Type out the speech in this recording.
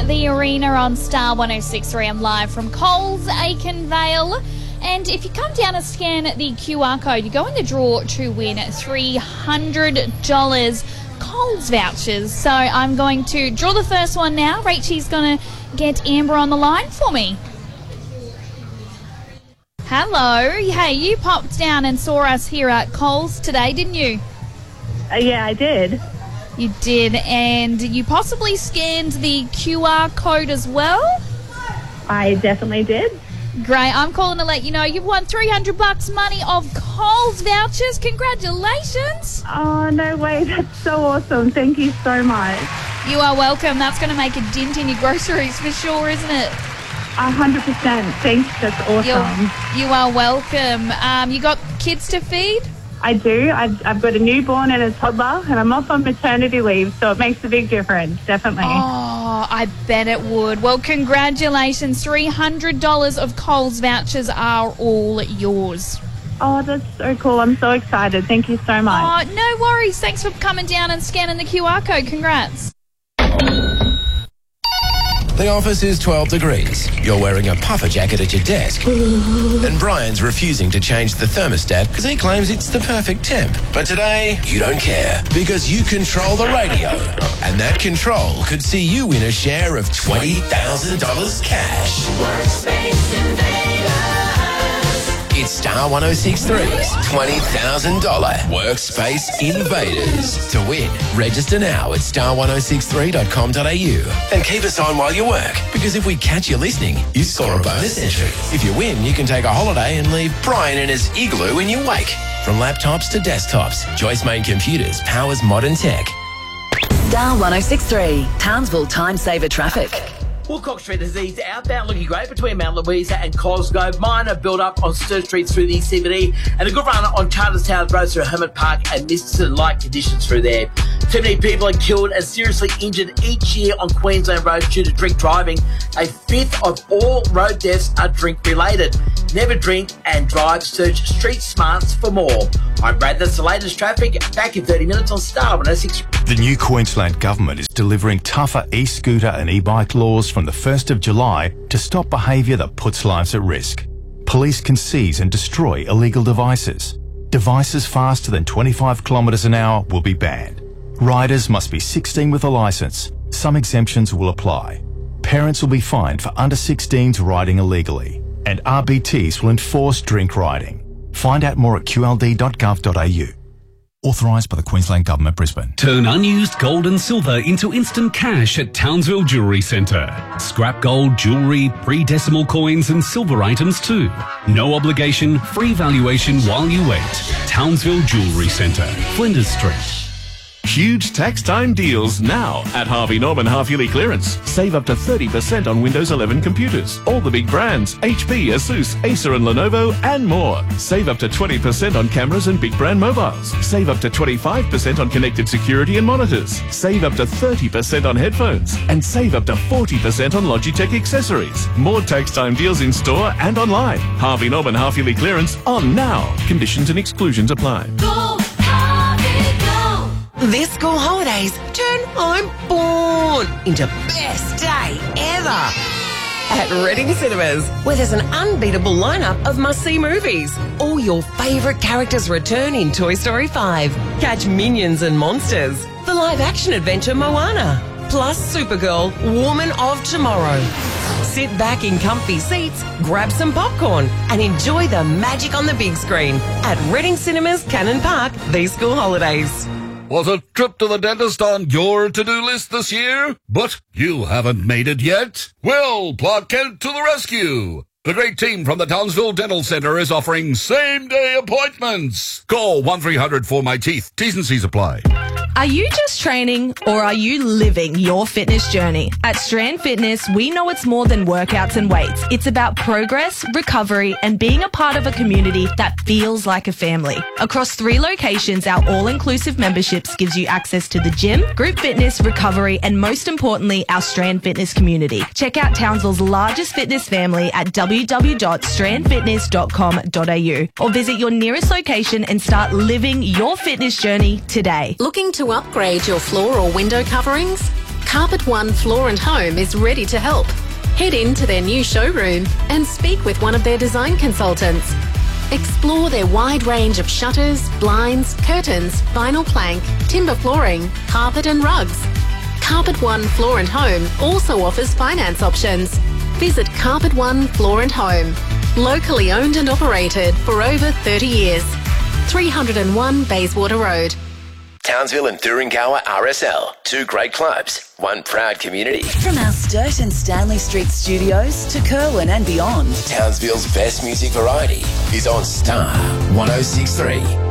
the arena on Star 106.3. I'm live from Coles, Aiken Vale. And if you come down and scan the QR code, you go in the draw to win $300 Coles vouchers. So I'm going to draw the first one now. Rachel's going to get Amber on the line for me. Hello. Hey, you popped down and saw us here at Coles today, didn't you? Yeah, I did. You did, and you possibly scanned the QR code as well? I definitely did. Great. I'm calling to let you know you've won $300 money of Coles vouchers. Congratulations. Oh, no way. That's so awesome. Thank you so much. You are welcome. That's going to make a dent in your groceries for sure, isn't it? 100%. Thanks. That's awesome. You are welcome. You got kids to feed? I do. I've got a newborn and a toddler, and I'm off on maternity leave, so it makes a big difference, definitely. Oh, I bet it would. Well, congratulations. $300 of Coles vouchers are all yours. Oh, that's so cool. I'm so excited. Thank you so much. Oh, no worries. Thanks for coming down and scanning the QR code. Congrats. The office is 12 degrees. You're wearing a puffer jacket at your desk. And Brian's refusing to change the thermostat because he claims it's the perfect temp. But today, you don't care because you control the radio. And that control could see you win a share of $20,000 cash. Workspace Invaders. It's Star 106.3's $20,000 Workspace Invaders. To win, register now at star1063.com.au and keep us on while you work, because if we catch you listening, you score a bonus entry. If you win, you can take a holiday and leave Brian in his igloo in your wake. From laptops to desktops, Joyce Main Computers powers modern tech. Star 106.3, Townsville Time Saver Traffic. Woolcock Street has eased outbound looking great between Mount Louisa and Cosgrove. Minor build-up on Sturt Street through the CBD, and a good run on Charterstown Road through Hermit Park and Miston-like conditions through there. Too many people are killed and seriously injured each year on Queensland roads due to drink driving. A fifth of all road deaths are drink-related. Never drink and drive. Search Street Smarts for more. I'm Brad. That's the latest traffic. Back in 30 minutes on Star 106. The new Queensland Government is delivering tougher e-scooter and e-bike laws from the 1st of July to stop behaviour that puts lives at risk. Police can seize and destroy illegal devices. Devices faster than 25 kilometres an hour will be banned. Riders must be 16 with a licence. Some exemptions will apply. Parents will be fined for under 16s riding illegally. And RBTs will enforce drink riding. Find out more at qld.gov.au. Authorised by the Queensland Government, Brisbane. Turn unused gold and silver into instant cash at Townsville Jewellery Centre. Scrap gold, jewellery, pre-decimal coins and silver items too. No obligation, free valuation while you wait. Townsville Jewellery Centre, Flinders Street. Huge tax time deals now at Harvey Norman half-yearly clearance. Save up to 30% on Windows 11 computers. All the big brands, HP, Asus, Acer and Lenovo and more. Save up to 20% on cameras and big brand mobiles. Save up to 25% on connected security and monitors. Save up to 30% on headphones. And save up to 40% on Logitech accessories. More tax time deals in store and online. Harvey Norman half-yearly clearance on now. Conditions and exclusions apply. This school holidays, turn I'm born into best day ever at Reading Cinemas, where there's an unbeatable lineup of must-see movies. All your favourite characters return in Toy Story 5. Catch Minions and Monsters, the live-action adventure Moana, plus Supergirl, Woman of Tomorrow. Sit back in comfy seats, grab some popcorn and enjoy the magic on the big screen at Reading Cinemas, Cannon Park, these school holidays. Was a trip to the dentist on your to-do list this year? But you haven't made it yet? Well, Clark Kent to the rescue. The great team from the Townsville Dental Centre is offering same-day appointments. Call 1300-4MY-TEETH. T's and C's apply. Are you just training or are you living your fitness journey? At Strand Fitness, we know it's more than workouts and weights. It's about progress, recovery, and being a part of a community that feels like a family. Across 3 locations, our all-inclusive memberships gives you access to the gym, group fitness, recovery, and most importantly, our Strand Fitness community. Check out Townsville's largest fitness family at www.strandfitness.com.au or visit your nearest location and start living your fitness journey today. Looking to upgrade your floor or window coverings? Carpet One Floor and Home is ready to help. Head into their new showroom and speak with one of their design consultants. Explore their wide range of shutters, blinds, curtains, vinyl plank, timber flooring, carpet and rugs. Carpet One Floor and Home also offers finance options. Visit Carpet One Floor and Home. Locally owned and operated for over 30 years. 301 Bayswater Road. Townsville and Thuringowa RSL. 2 great clubs, 1 proud community. From our Sturt and Stanley Street studios to Kerwin and beyond. Townsville's best music variety is on Star 106.3.